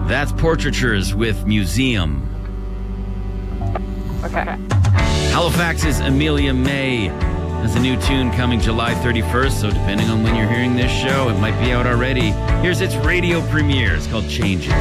That's Portraitures with Museum. Okay. Halifax's Amelia May has a new tune coming July 31st, so depending on when you're hearing this show, it might be out already. Here's its radio premiere. It's called Changes.